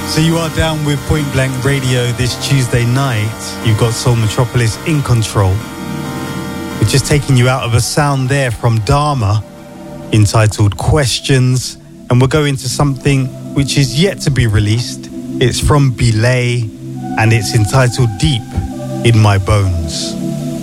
So you are down with Point Blank Radio this Tuesday night. You've got Soul Metropolis in control. We're just taking you out of a sound there from Dharma entitled Questions. And we're going to something which is yet to be released. It's from Belay and it's entitled Deep in My Bones.